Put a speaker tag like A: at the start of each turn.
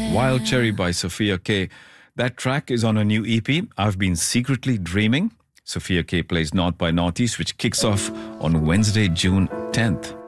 A: Wild Cherry by Sophia K. That track is on a new EP, I've Been Secretly Dreaming. Sophia K plays North by Northeast, which kicks off on Wednesday, June 10th.